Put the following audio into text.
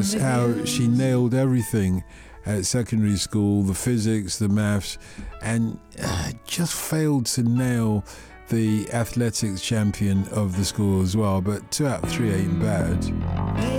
just how she nailed everything at secondary school, the physics, the maths, and just failed to nail the athletics champion of the school as well. But 2 out of 3 ain't bad.